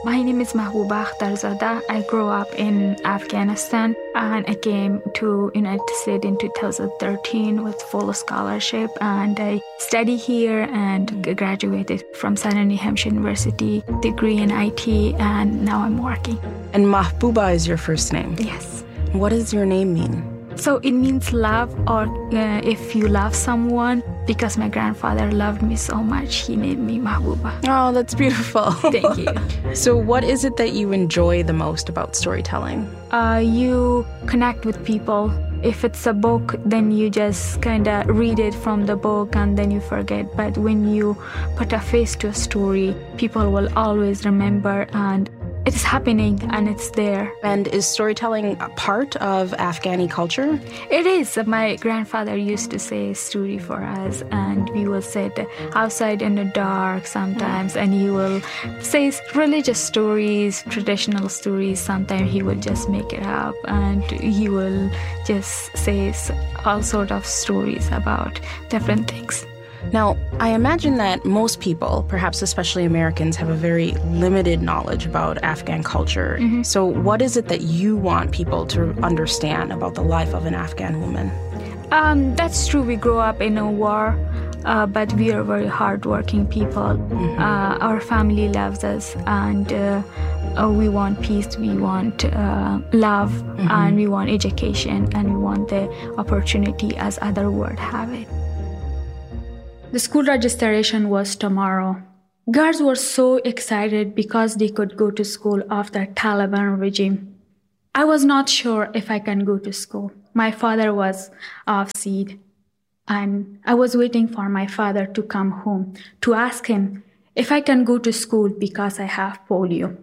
My name is Mahbooba Akhtarzada. I grew up in Afghanistan and I came to United States in 2013 with full scholarship, and I study here and graduated from Southern New Hampshire University, degree in IT, and now I'm working. And Mahbooba is your first name? Yes. What does your name mean? So it means love, or if you love someone, because my grandfather loved me so much, he named me Mahbooba. Oh, that's beautiful. Thank you. So what is it that you enjoy the most about storytelling? You connect with people. If it's a book, then you just kind of read it from the book and then you forget. But when you put a face to a story, people will always remember, and it's happening and it's there. And is storytelling a part of Afghani culture? It is. My grandfather used to say a story for us, and we will sit outside in the dark sometimes, and he will say religious stories, traditional stories. Sometimes he will just make it up, and he will just say all sort of stories about different things. Now, I imagine that most people, perhaps especially Americans, have a very limited knowledge about Afghan culture. Mm-hmm. So what is it that you want people to understand about the life of an Afghan woman? That's true. We grew up in a war, but we are very hardworking people. Mm-hmm. Our family loves us, and we want peace, we want love, mm-hmm. and we want education, and we want the opportunity as other world have it. The school registration was tomorrow. Girls were so excited because they could go to school after Taliban regime. I was not sure if I can go to school. My father was off seat, and I was waiting for my father to come home to ask him if I can go to school because I have polio.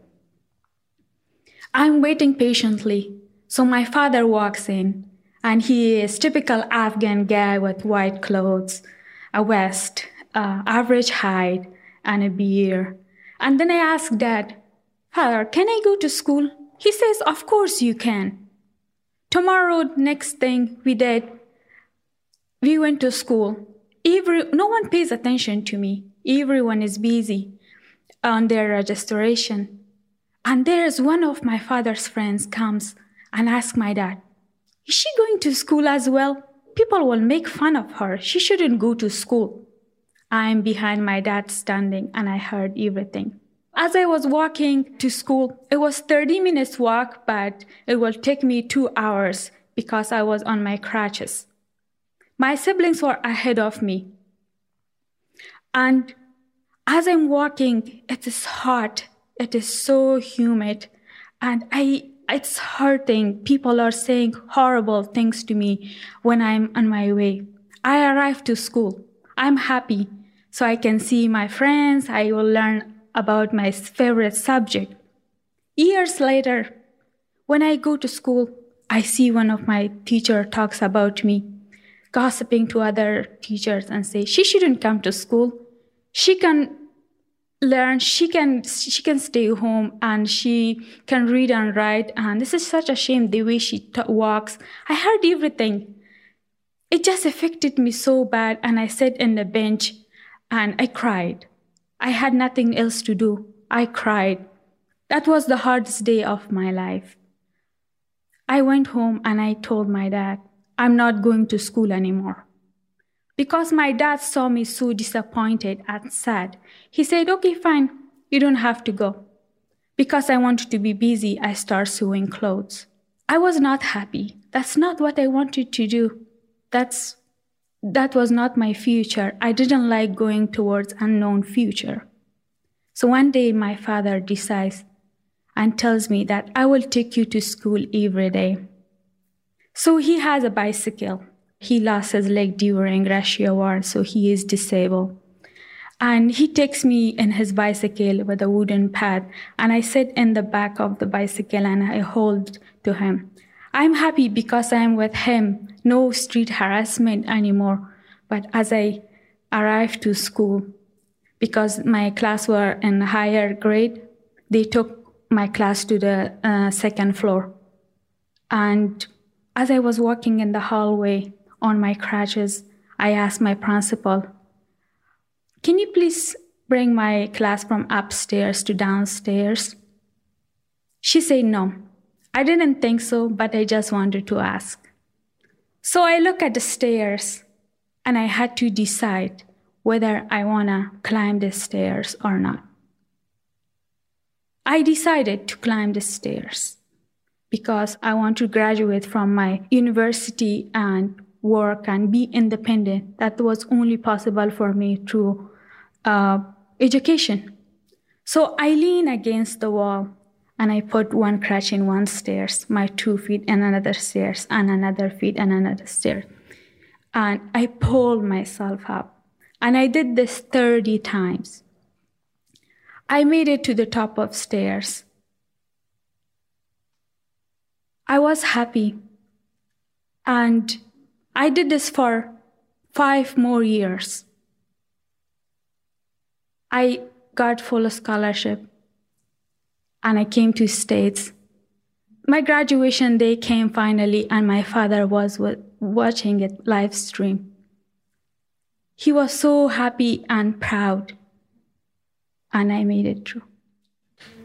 I'm waiting patiently, so my father walks in, and he is typical Afghan guy with white clothes, a vest, average height, and a beard. And then I asked Dad, "Father, can I go to school?" He says, "Of course you can." Tomorrow, next thing we did, we went to school. No one pays attention to me. Everyone is busy on their registration. And there's one of my father's friends comes and asks my dad, "Is she going to school as well? People will make fun of her. She shouldn't go to school." I'm behind my dad standing, and I heard everything. As I was walking to school, it was 30 minutes walk, but it will take me 2 hours because I was on my crutches. My siblings were ahead of me. And as I'm walking, it is hot. It is so humid. And it's hurting. People are saying horrible things to me when I'm on my way. I arrived to school. I'm happy, so I can see my friends. I will learn about my favorite subject. Years later, when I go to school, I see one of my teacher talks about me, gossiping to other teachers and say, "She shouldn't come to school. She can learn, she can stay home, and she can read and write, and this is such a shame the way she walks." I heard everything. It just affected me so bad, and I sat in the bench and I cried. I had nothing else to do. I cried. That was the hardest day of my life. I went home and I told my dad, "I'm not going to school anymore." Because my dad saw me so disappointed and sad, he said, "Okay, fine, you don't have to go." Because I wanted to be busy, I started sewing clothes. I was not happy. That's not what I wanted to do. That was not my future. I didn't like going towards unknown future. So one day my father decides and tells me that I will take you to school every day. So he has a bicycle. He lost his leg during Russia war, so he is disabled. And he takes me in his bicycle with a wooden pad, and I sit in the back of the bicycle and I hold to him. I'm happy because I'm with him. No street harassment anymore. But as I arrived to school, because my class were in higher grade, they took my class to the second floor. And as I was walking in the hallway on my crutches, I asked my principal, "Can you please bring my class from upstairs to downstairs?" She said no. I didn't think so, but I just wanted to ask. So I look at the stairs, and I had to decide whether I want to climb the stairs or not. I decided to climb the stairs because I want to graduate from my university and work and be independent. That was only possible for me through education. So I lean against the wall and I put one crutch in one stairs, my 2 feet in another stairs, and another feet and another stair. And I pulled myself up. And I did this 30 times. I made it to the top of stairs. I was happy. And I did this for 5 more years. I got full scholarship. And I came to States. My graduation day came finally, and my father was watching it live stream. He was so happy and proud, and I made it through.